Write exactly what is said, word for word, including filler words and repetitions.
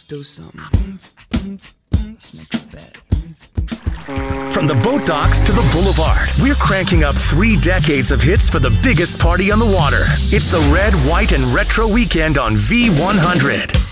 do something. Let's make a bet. From the boat docks to the boulevard, we're cranking up three decades of hits for the biggest party on the water. It's the Red, White, and Retro Weekend on V one hundred.